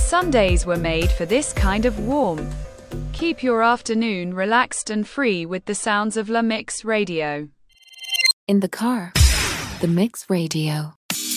Sundays were made for this kind of warmth. Keep your afternoon relaxed and free with the sounds of La Mix Radio. In the car, the Mix Radio.